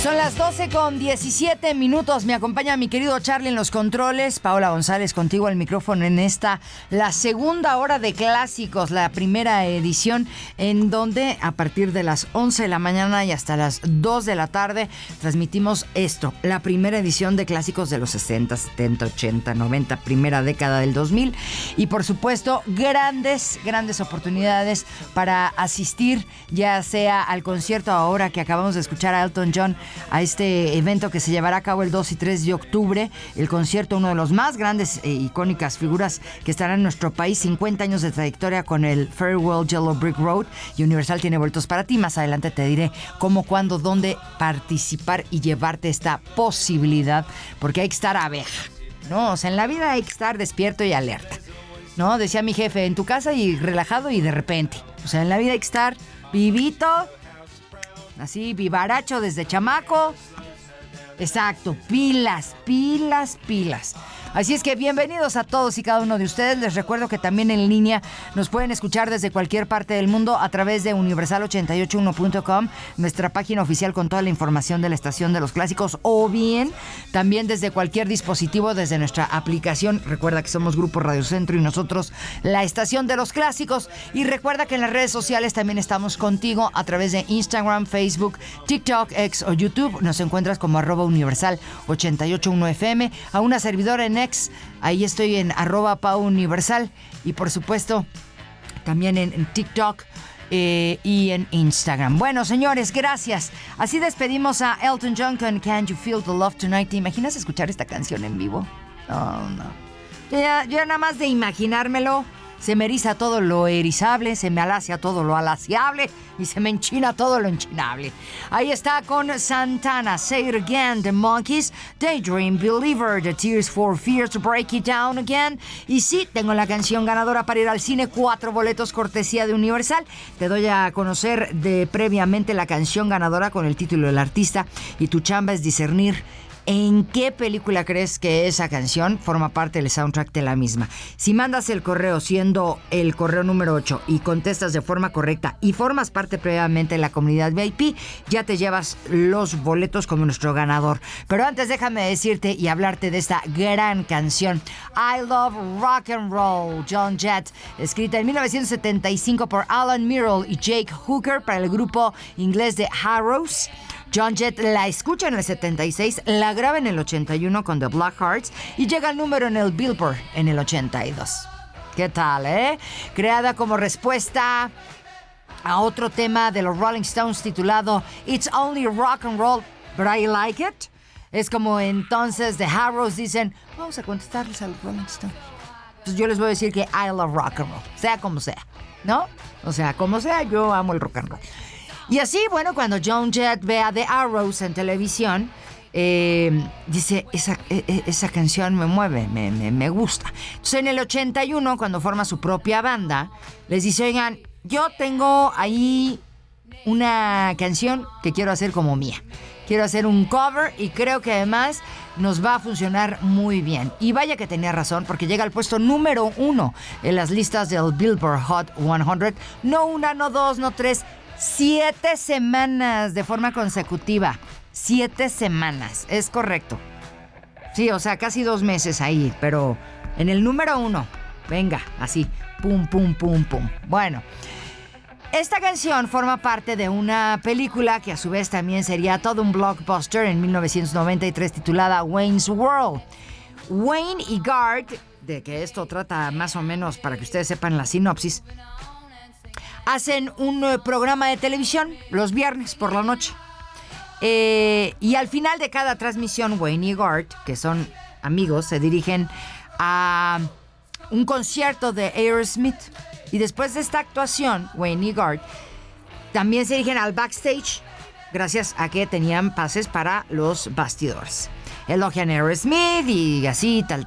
Son las 12:17. Me acompaña mi querido Charlie en los controles. Paola González contigo al micrófono en la segunda hora de clásicos, la primera edición, en donde a partir de las 11 de la mañana y hasta las 2 de la tarde transmitimos la primera edición de clásicos de los 60, 70, 80, 90, primera década del 2000. Y por supuesto, grandes oportunidades para asistir, ya sea al concierto ahora que acabamos de escuchar a Elton John, a este evento que se llevará a cabo el 2 y 3 de octubre, el concierto, uno de los más grandes e icónicas figuras que estará en nuestro país, 50 años de trayectoria con el Farewell Yellow Brick Road, y Universal tiene boletos para ti. Más adelante te diré cómo, cuándo, dónde participar y llevarte esta posibilidad, porque hay que estar abeja, ¿no? O sea, en la vida hay que estar despierto y alerta, ¿no? Decía mi jefe, en tu casa y relajado y de repente. O sea, en la vida hay que estar vivito, así, vivaracho desde chamaco. Exacto, pilas. Así es que bienvenidos a todos y cada uno de ustedes. Les recuerdo que también en línea nos pueden escuchar desde cualquier parte del mundo a través de universal881.com, nuestra página oficial con toda la información de la estación de los clásicos, o bien también desde cualquier dispositivo, desde nuestra aplicación. Recuerda que somos Grupo Radio Centro y nosotros la estación de los clásicos. Y recuerda que en las redes sociales también estamos contigo a través de Instagram, Facebook, TikTok, X o YouTube. Nos encuentras como @universal881fm. A una servidora en X, ahí estoy en @PauUniversal, y por supuesto también en TikTok y en Instagram. Bueno, señores, gracias. Así despedimos a Elton John con Can You Feel the Love Tonight. ¿Te imaginas escuchar esta canción en vivo? No. Yo nada más de imaginármelo, se me eriza todo lo erizable, se me alacia todo lo alaciable y se me enchina todo lo enchinable. Ahí está con Santana, Say It Again, The Monkees, Daydream, Believer, The Tears for Fears, Break It Down Again. Y sí, tengo la canción ganadora para ir al cine, 4 boletos cortesía de Universal. Te doy a conocer previamente la canción ganadora con el título del artista, y tu chamba es discernir ¿en qué película crees que esa canción forma parte del soundtrack de la misma? Si mandas el correo siendo el correo número 8 y contestas de forma correcta y formas parte previamente de la comunidad VIP, ya te llevas los boletos como nuestro ganador. Pero antes déjame decirte y hablarte de esta gran canción, I Love Rock and Roll, John Jett, escrita en 1975 por Alan Merrill y Jake Hooker para el grupo inglés de Harrows. John Jett la escucha en el 76, la graba en el 81 con The Blackhearts y llega al número en el Billboard en el 82. ¿Qué tal, Creada como respuesta a otro tema de los Rolling Stones titulado It's Only Rock and Roll, But I Like It. Es como entonces The Harrows dicen, vamos a contestarles a los Rolling Stones. Entonces yo les voy a decir que I love rock and roll, sea como sea, ¿no? O sea, como sea, yo amo el rock and roll. Y así, bueno, cuando John Jett ve a The Arrows en televisión, dice, esa canción me mueve, me gusta. Entonces en el 81, cuando forma su propia banda, les dice, oigan, yo tengo ahí una canción que quiero hacer como mía. Quiero hacer un cover y creo que además nos va a funcionar muy bien. Y vaya que tenía razón, porque llega al puesto número 1 en las listas del Billboard Hot 100. No una, no dos, no tres, 7 semanas de forma consecutiva. 7 semanas, es correcto. Sí, o sea, casi 2 meses ahí, pero en el número 1. Venga, así, pum, pum, pum, pum. Bueno, esta canción forma parte de una película que a su vez también sería todo un blockbuster en 1993 titulada Wayne's World. Wayne y Garth, de que esto trata más o menos para que ustedes sepan la sinopsis, hacen un programa de televisión los viernes por la noche. Y al final de cada transmisión, Wayne y Garth, que son amigos, se dirigen a un concierto de Aerosmith. Y después de esta actuación, Wayne y Garth también se dirigen al backstage, gracias a que tenían pases para los bastidores. Elogian a Aerosmith y así, tal.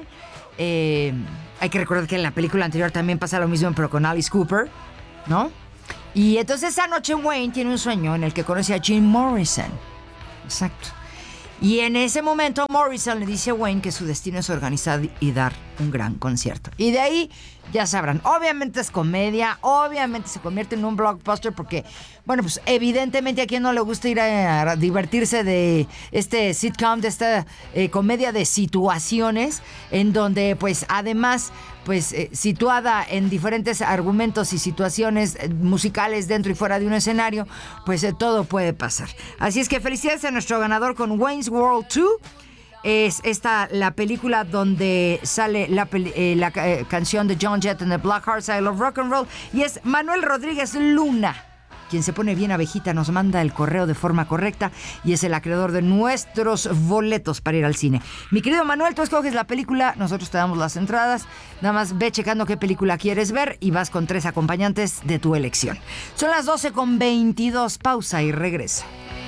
Hay que recordar que en la película anterior también pasa lo mismo, pero con Alice Cooper, ¿no? Y entonces esa noche Wayne tiene un sueño en el que conoce a Jim Morrison. Exacto. Y en ese momento Morrison le dice a Wayne que su destino es organizar y dar un gran concierto. Y de ahí, ya sabrán, obviamente es comedia, obviamente se convierte en un blockbuster porque, bueno, pues evidentemente a quien no le gusta ir a divertirse de este sitcom, de esta comedia de situaciones, en donde pues además, pues situada en diferentes argumentos y situaciones musicales dentro y fuera de un escenario, pues todo puede pasar. Así es que felicidades a nuestro ganador con Wayne's World 2. Es esta la película donde sale la canción de John Jett and the Blackhearts, I Love Rock and Roll, y es Manuel Rodríguez Luna quien se pone bien abejita, nos manda el correo de forma correcta y es el acreedor de nuestros boletos para ir al cine. Mi querido Manuel, tú escoges la película, nosotros te damos las entradas, nada más ve checando qué película quieres ver y vas con 3 acompañantes de tu elección. Son las 12:22, pausa y regresa.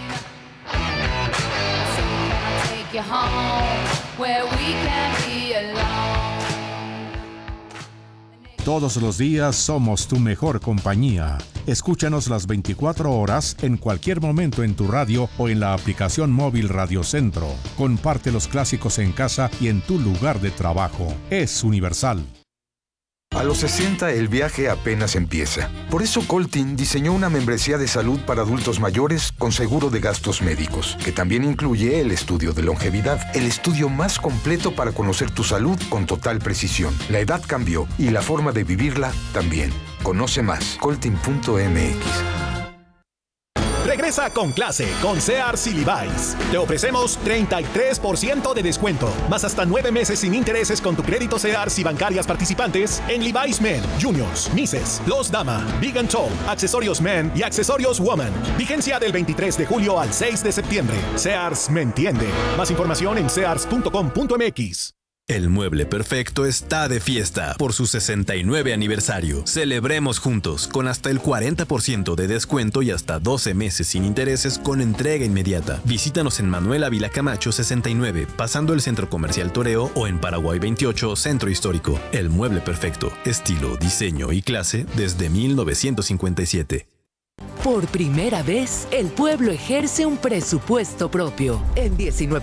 Todos los días somos tu mejor compañía. Escúchanos las 24 horas en cualquier momento en tu radio o en la aplicación móvil Radio Centro. Comparte los clásicos en casa y en tu lugar de trabajo. Es universal. A los 60 el viaje apenas empieza. Por eso Coltin diseñó una membresía de salud para adultos mayores con seguro de gastos médicos, que también incluye el estudio de longevidad, el estudio más completo para conocer tu salud con total precisión. La edad cambió y la forma de vivirla también. Conoce más, coltin.mx. Regresa con clase con Sears y Levi's. Te ofrecemos 33% de descuento, más hasta 9 meses sin intereses con tu crédito Sears y bancarias participantes en Levi's Men, Juniors, Misses, Los Dama, Big and Tall, accesorios Men y accesorios Woman. Vigencia del 23 de julio al 6 de septiembre. Sears me entiende. Más información en sears.com.mx. El Mueble Perfecto está de fiesta por su 69 aniversario. Celebremos juntos con hasta el 40% de descuento y hasta 12 meses sin intereses con entrega inmediata. Visítanos en Manuel Ávila Camacho 69, pasando el Centro Comercial Toreo, o en Paraguay 28, Centro Histórico. El Mueble Perfecto, estilo, diseño y clase desde 1957. Por primera vez, el pueblo ejerce un presupuesto propio. En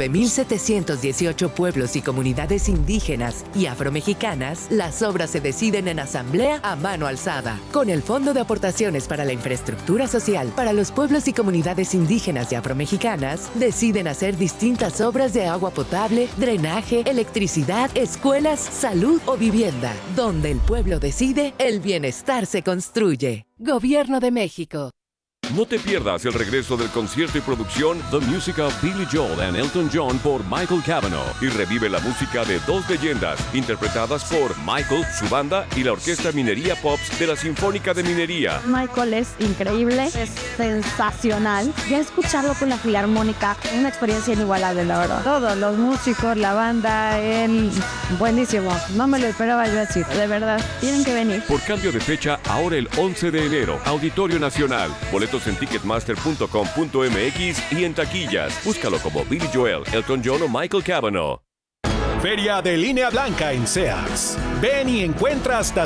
19.718 pueblos y comunidades indígenas y afromexicanas, las obras se deciden en asamblea a mano alzada. Con el Fondo de Aportaciones para la Infraestructura Social para los pueblos y comunidades indígenas y afromexicanas, deciden hacer distintas obras de agua potable, drenaje, electricidad, escuelas, salud o vivienda. Donde el pueblo decide, el bienestar se construye. Gobierno de México. No te pierdas el regreso del concierto y producción The Music of Billy Joel and Elton John por Michael Cavanaugh y revive la música de dos leyendas interpretadas por Michael, su banda y la Orquesta Minería Pops de la Sinfónica de Minería. Michael es increíble, es sensacional. Ya escucharlo con la Filarmónica, una experiencia inigualable, la verdad. Todos los músicos, la banda, él, buenísimo. No me lo esperaba yo decir, de verdad. Tienen que venir. Por cambio de fecha, ahora el 11 de enero, Auditorio Nacional. Boletos en ticketmaster.com.mx y en taquillas. Búscalo como Billy Joel, Elton John o Michael Cavanaugh. Feria de Línea Blanca en Sears. Ven y encuentra hasta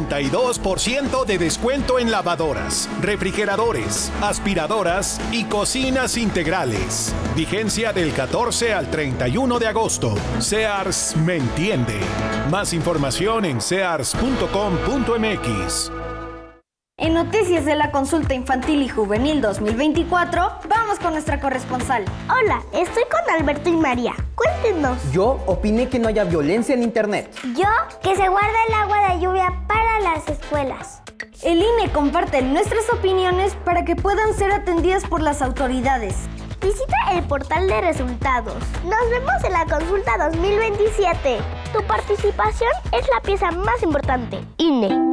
52% de descuento en lavadoras, refrigeradores, aspiradoras y cocinas integrales. Vigencia del 14 al 31 de agosto. Sears me entiende. Más información en sears.com.mx. En Noticias de la Consulta Infantil y Juvenil 2024, vamos con nuestra corresponsal. Hola, estoy con Alberto y María. Cuéntenos. Yo opiné que no haya violencia en internet. Yo, que se guarda el agua de lluvia para las escuelas. El INE comparte nuestras opiniones para que puedan ser atendidas por las autoridades. Visita el portal de resultados. Nos vemos en la consulta 2027. Tu participación es la pieza más importante. INE.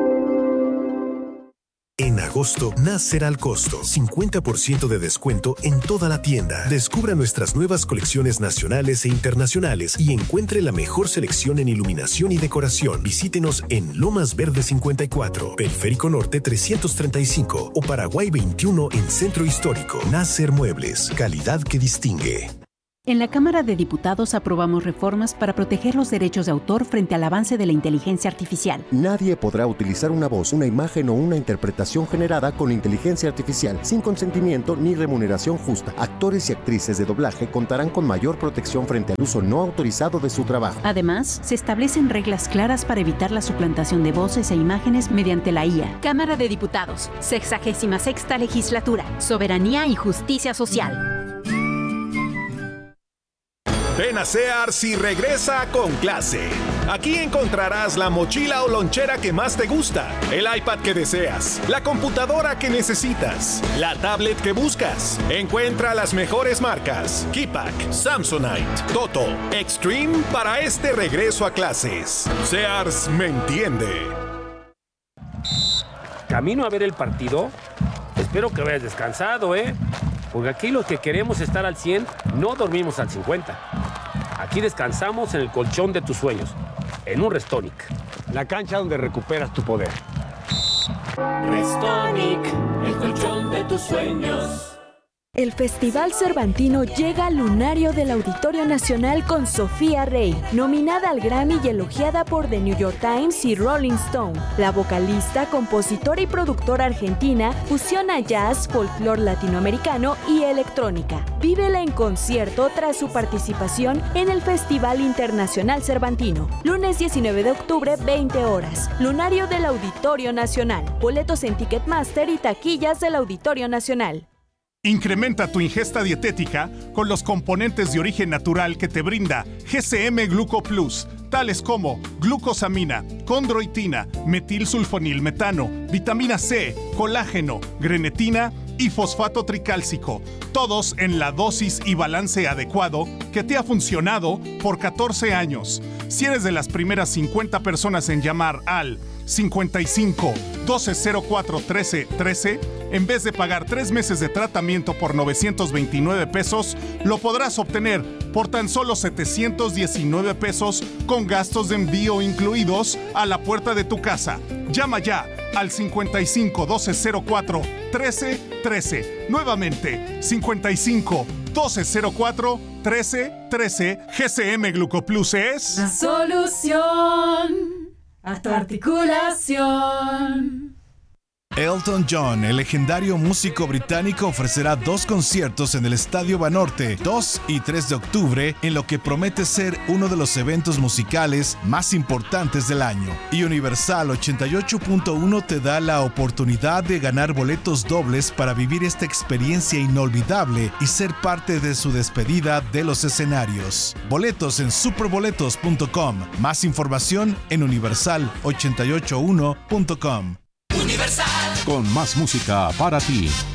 En agosto, nacerá al costo. 50% de descuento en toda la tienda. Descubra nuestras nuevas colecciones nacionales e internacionales y encuentre la mejor selección en iluminación y decoración. Visítenos en Lomas Verde 54, Periférico Norte 335 o Paraguay 21 en Centro Histórico. Nacer Muebles, calidad que distingue. En la Cámara de Diputados aprobamos reformas para proteger los derechos de autor frente al avance de la inteligencia artificial. Nadie podrá utilizar una voz, una imagen o una interpretación generada con inteligencia artificial sin consentimiento ni remuneración justa. Actores y actrices de doblaje contarán con mayor protección frente al uso no autorizado de su trabajo. Además, se establecen reglas claras para evitar la suplantación de voces e imágenes mediante la IA. Cámara de Diputados, 66ª Legislatura, Soberanía y Justicia Social. Ven a Sears y regresa con clase. Aquí encontrarás la mochila o lonchera que más te gusta, el iPad que deseas, la computadora que necesitas, la tablet que buscas. Encuentra las mejores marcas: Keypack, Samsonite, Toto, Extreme para este regreso a clases. Sears me entiende. Camino a ver el partido. Espero que vayas descansado, porque aquí los que queremos estar al 100 no dormimos al 50. Aquí descansamos en el colchón de tus sueños, en un Restonic, la cancha donde recuperas tu poder. Restonic, el colchón de tus sueños. El Festival Cervantino llega al lunario del Auditorio Nacional con Sofía Rey, nominada al Grammy y elogiada por The New York Times y Rolling Stone. La vocalista, compositora y productora argentina fusiona jazz, folclore latinoamericano y electrónica. Vívela en concierto tras su participación en el Festival Internacional Cervantino. Lunes 19 de octubre, 20 horas. Lunario del Auditorio Nacional. Boletos en Ticketmaster y taquillas del Auditorio Nacional. Incrementa tu ingesta dietética con los componentes de origen natural que te brinda GCM Gluco Plus, tales como glucosamina, condroitina, metilsulfonilmetano, vitamina C, colágeno, grenetina y fosfato tricálcico, todos en la dosis y balance adecuado que te ha funcionado por 14 años. Si eres de las primeras 50 personas en llamar al 55 1204 13 13, en vez de pagar 3 meses de tratamiento por 929 pesos, lo podrás obtener por tan solo 719 pesos con gastos de envío incluidos a la puerta de tu casa. Llama ya al 55 1204 13 13. Nuevamente, 55 1204 13 13. GCM Glucoplus es la solución a tu articulación. Elton John, el legendario músico británico, ofrecerá 2 conciertos en el Estadio Banorte, 2 y 3 de octubre, en lo que promete ser uno de los eventos musicales más importantes del año. Y Universal 88.1 te da la oportunidad de ganar boletos dobles para vivir esta experiencia inolvidable y ser parte de su despedida de los escenarios. Boletos en superboletos.com. Más información en universal881.com. Con más música para ti.